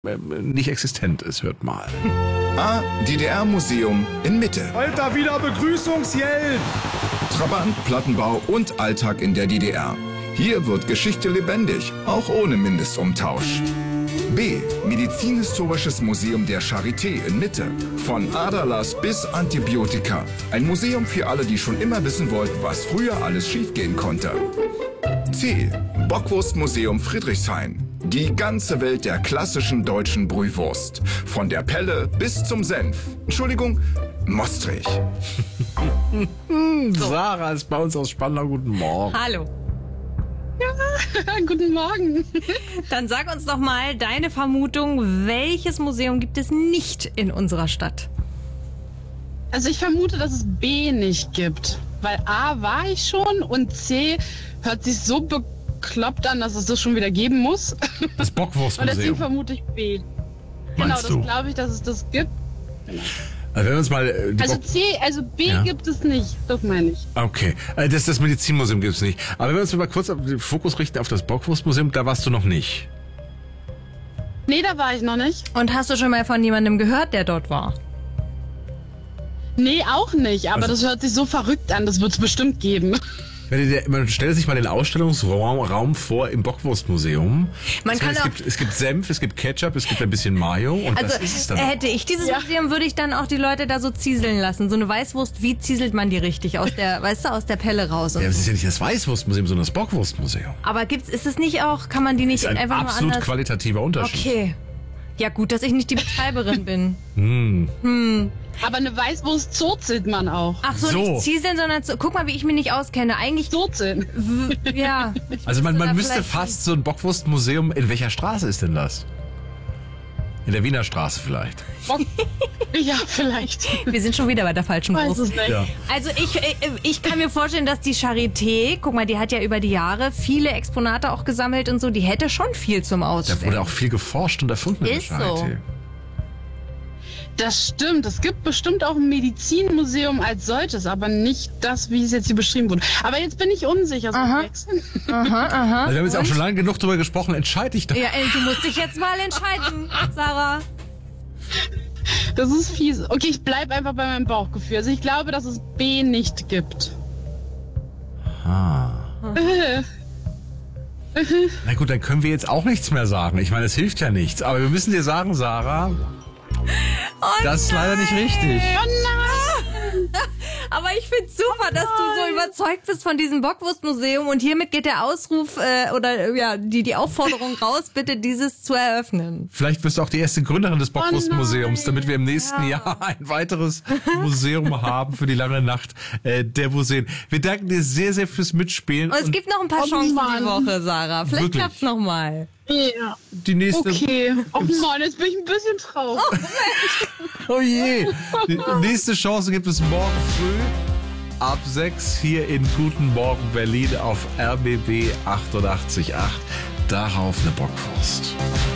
nicht existent ist, hört mal. DDR-Museum in Mitte. Alter, wieder Begrüßungsjell! Trabant, Plattenbau und Alltag in der DDR. Hier wird Geschichte lebendig, auch ohne Mindestumtausch. B. Medizinhistorisches Museum der Charité in Mitte. Von Aderlass bis Antibiotika. Ein Museum für alle, die schon immer wissen wollten, was früher alles schiefgehen konnte. C. Bockwurstmuseum Friedrichshain. Die ganze Welt der klassischen deutschen Brühwurst. Von der Pelle bis zum Senf. Entschuldigung, Mostrich. Sarah ist bei uns aus Spandau. Guten Morgen. Hallo. Ja, guten Morgen. Dann sag uns doch mal deine Vermutung, welches Museum gibt es nicht in unserer Stadt? Also ich vermute, dass es B nicht gibt. Weil A war ich schon und C hört sich so bekloppt an, dass es das schon wieder geben muss. Das Und deswegen Bockwurstmuseum. vermute ich B. Meinst Genau, du? das glaube ich, dass es das gibt. Genau. Also wenn wir uns mal Also B Ja. gibt es nicht, das meine ich. Okay, das Medizinmuseum gibt es nicht. Aber wenn wir uns mal kurz den Fokus richten auf das Bockwurstmuseum, da warst du noch nicht. Nee, da war ich noch nicht. Und hast du schon mal von jemandem gehört, der dort war? Nee, auch nicht. Aber Also- das hört sich so verrückt an, das wird es bestimmt geben. Man stellt sich mal den Ausstellungsraum vor im Bockwurstmuseum. Man kann auch- es gibt Senf, es gibt Ketchup, es gibt ein bisschen Mayo und Also das ist es dann. hätte ich dieses Museum, würde ich dann auch die Leute da so zieseln lassen. So eine Weißwurst, wie zieselt man die richtig aus der, weißt du, aus der Pelle raus? Und Ja, so. das ist ja nicht das Weißwurstmuseum, sondern das Bockwurstmuseum. Aber ist es nicht auch, kann man die nicht Das ist ein einfach nur absolut anders? qualitativer Unterschied. Okay. Ja gut, dass ich nicht die Betreiberin bin. Aber eine Weißwurst zurzelt man auch. Ach so, So. nicht zieseln, sondern guck mal, wie ich mich nicht auskenne. Eigentlich, Zurzeln. ja. Also man da müsste vielleicht- fast so ein Bockwurstmuseum, in welcher Straße ist denn das? In der Wiener Straße vielleicht. Ja, vielleicht. Wir sind schon wieder bei der falschen Weiß Wurst. es nicht. Ja. Also ich kann mir vorstellen, dass die Charité, guck mal, die hat ja über die Jahre viele Exponate auch gesammelt und so, die hätte schon viel zum Da Ausstellen. wurde auch viel geforscht und erfunden in Ist der Charité. so. Das stimmt. Es gibt bestimmt auch ein Medizinmuseum als solches, aber nicht das, wie es jetzt hier beschrieben wurde. Aber jetzt bin ich unsicher. Soll ich wechseln? Also wir haben jetzt auch Und? schon lange genug drüber gesprochen, entscheid dich doch. Ja, du musst dich jetzt mal entscheiden, Sarah. Das ist fies. Okay, ich bleibe einfach bei meinem Bauchgefühl. Also ich glaube, dass es B nicht gibt. Na gut, dann können wir jetzt auch nichts mehr sagen. Ich meine, es hilft ja nichts. Aber wir müssen dir sagen, Sarah, das ist leider nicht richtig. Oh nein! Aber ich find's super, dass du so überzeugt bist von diesem Bockwurstmuseum und hiermit geht der Ausruf die Aufforderung raus, bitte dieses zu eröffnen. Vielleicht wirst du auch die erste Gründerin des Bockwurstmuseums, damit wir im nächsten Jahr ein weiteres Museum haben für die lange Nacht der Museen. Wir danken dir sehr, sehr fürs Mitspielen. Und es gibt noch ein paar Oh Chancen Mann. die Woche, Sarah. Vielleicht Wirklich? klappt's noch mal. Ja. Die nächste. Okay. Oh Mann, jetzt bin ich ein bisschen traurig. Oh je. Die nächste Chance gibt es morgen früh ab 6 hier in Guten Morgen Berlin auf RBB 88.8. Darauf eine Bockwurst.